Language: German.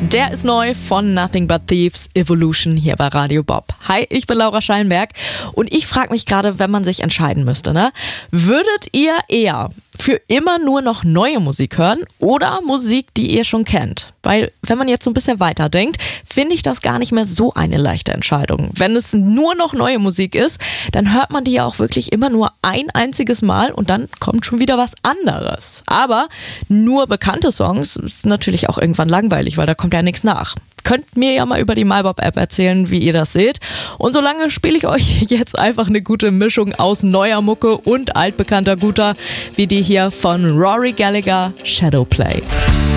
Der ist neu von Nothing But Thieves, Evolution hier bei Radio Bob. Hi, ich bin Laura Scheinberg und ich frage mich gerade, wenn man sich entscheiden müsste, ne? Würdet ihr eher für immer nur noch neue Musik hören oder Musik, die ihr schon kennt? Weil, wenn man jetzt so ein bisschen weiterdenkt, finde ich das gar nicht mehr so eine leichte Entscheidung. Wenn es nur noch neue Musik ist, dann hört man die ja auch wirklich immer nur ein einziges Mal und dann kommt schon wieder was anderes. Aber nur bekannte Songs ist natürlich auch irgendwann langweilig, weil da kommt ja nichts nach. Könnt mir ja mal über die MyBob-App erzählen, wie ihr das seht. Und solange spiele ich euch jetzt einfach eine gute Mischung aus neuer Mucke und altbekannter Guter, wie die hier von Rory Gallagher, Shadowplay.